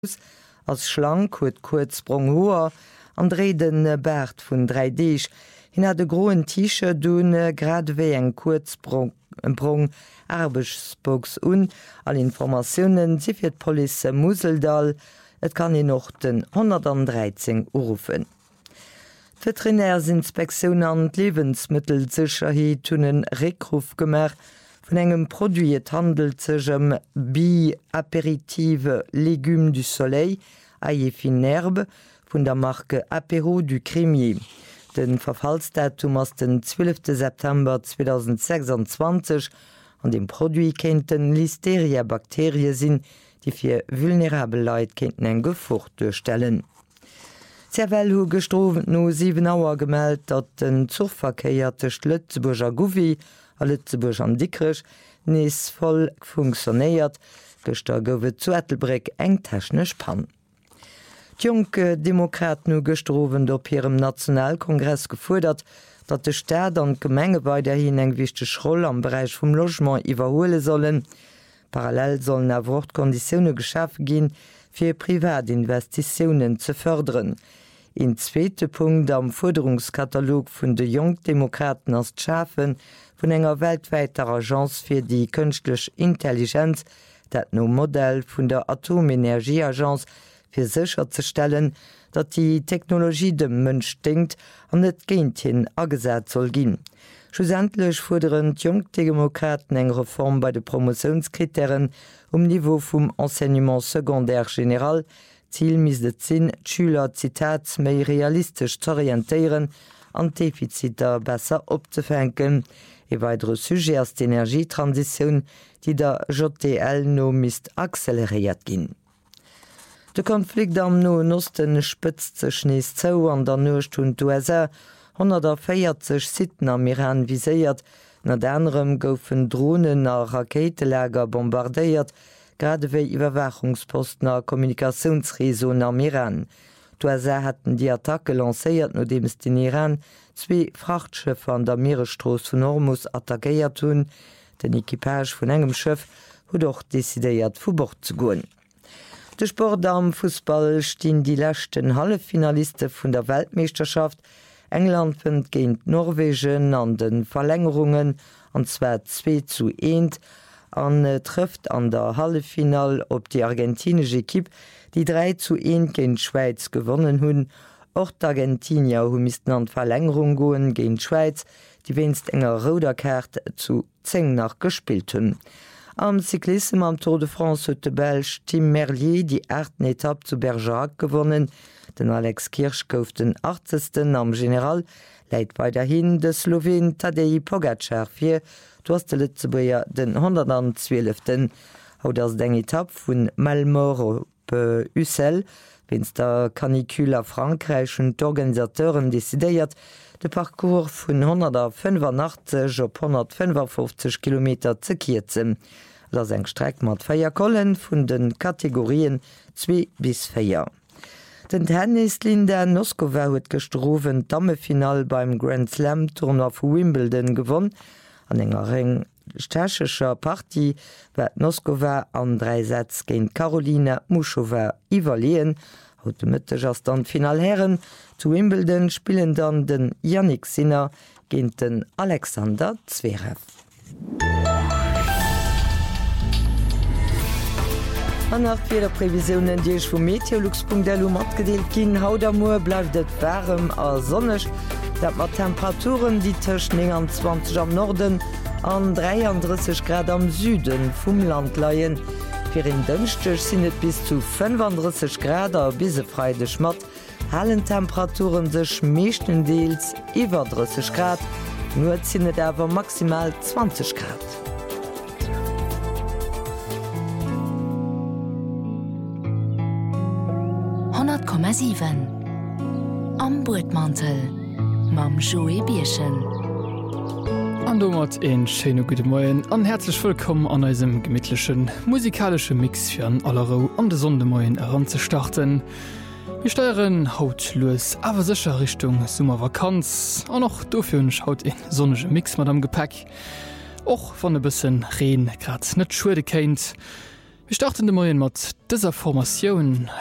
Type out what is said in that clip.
als schlank huet kurzsprung hoher an dreden Bert vun 3D. Hin hat de groen Tische dun grad wéi eng kurzsprung Arbechsbox all Informationen si fir d Police Museldal, et kann i noch den 113 urufen. Veterinärsinspektion an Lebensmittelsicherheit hunnen Reckruf gemer vun engem Produit handelt sechem Bi-Aperitive Légumes du Soleil, Aillefine Herbe, vun der Marke Apéro du Crimier. Den Verfallsdatum ass den 12. September 2026 an dem Produit kenten Listeria-Bakterie sinn, die fir vulnerable Leiit kenten eng Gefurcht durchstellen. Zerwell hu gestrowen no 7 Auer gemeldt, dat den Zugverkeier techt Lützeburger Guvi a Lützeburg an Dickrech nees voll funktionéiert, gester gowe zu Ettelbreck eng technech Pan. Junke Demokraten hu gestrowen op hirem Nationalkongress gefordert, dat de Staat an Gemenge bei der hin eng wichteg Roll am Bereich vum Logement iwwerhole sollen. Parallel sollen Wortkonditionne geschaffen gin, fir Privatinvestitionen zu fördern. In zweete Punkt am Forderungskatalog vun de Jungdemokraten as Schafen vun enger weltweiter Agenz fir die künstlich Intelligenz, dat no Modell vun der Atomenergieagenz fir sicher zu stellen, dat die Technologie dem Mënsch denkt an net géint hin agesat soll ginn. Schlussendlich forderen Jungdemokraten eng Reform bei de Promotionskriterien Niveau vum Enseignement secondaire general, Ziel misset sinn, Schüler Zitat méi realistisch zu orientieren, an Defiziter besser opzefänken, e weitere Sujet als die Energietransition, die der JTL no mist acceleriert ginn. De Konflikt am Noen Osten spëtzt sech nees zou an der Nocht hun USA 140 Sitten am Iran viséiert, nad anderem goufen Drohnen a Raketeläger bombardéiert, gradéi Iwerwachungsposten a Kommunikationsreson am Iran. D'USA hatten die Attacke lacéiert, no deems den Iran 2 Frachtschëffer an der Meeresstroos vun Hormuz attackéiert hunn, den Equipage vun engem Schëff huet doch desidéiert vu Bord zu goen. De Sport am Fußball stien die lächten Hallefinaliste vun der Weltmeisterschaft. England fënnt géint Norwegen an den Verlängerungen anzwer 2:1 an trëft an der Hallefinal op die argentinische Ekipp, die 3:1 géint Schweiz gewonnen hunn. Och d'Argentinier hu misisten an Verlängerung goen géint Schweiz, die wennst enger Roderkart zu 10 nach gespielt hunn. Am Cyklisme am Tour de France huet de Belg Tim Merlier die 8. Etappe zu Bergerac gewonnen. Den Alex Kirsch gouf den 80. am General, läit weiterhin de Slowen Tadej Pogacar fir, du hast de Lützebuer den 112. Haut ass deng Etappe vun Malmort op Ussel, wenns der Kanikül a Frankreich und d'Organisateuren desidéiert, de Parcours vun 185 op 155 km ze kiezen. Lass eng Streck mat Feierkollen vun den Kategorien 2 bis 4. Den Tennislinda Noskova huet gestrowen Dammefinal beim Grand Slam Tournoi vu Wimbledon gewonnen. An enger eng stäschecher Party wat Noskova an 3 Sätz géint Caroline Muchova iwwerleen. Haut de Mëtteg ass dann Finalherren zu Wimbledon spielen dann den Yannick Sinner géint den Alexander Zverev. An nach vier Prävisionen, die ich vom Meteorlux.delu matgedeelt gin, haut am Moor bleibt et wärm a sonnech, dat mat Temperaturen die tschen 20 am Norden an 33 Grad am Süden vum Land leiien. Fir in dënchtech sinnet bis zu 35 Grad bise freide Schmat, hellen Temperaturen sech meeschtendeels iwwer 30 Grad, nur sinnet awer maximal 20 Grad. Am Burtmantel mam Joe Bierchen. Andommer en schöne gute Morgen an herzlich willkommen an eurem gemütlichen musikalischen Mix für an aller an de Sondemoien heranzustarten. Wir steuern haut los aber sicher Richtung Sommervakanz an noch dafür schaut in sonnige Mix mit am Gepäck. Och von ein bisschen Regen grad net Schwede kennt. Wir starten de Moien mat dieser Formation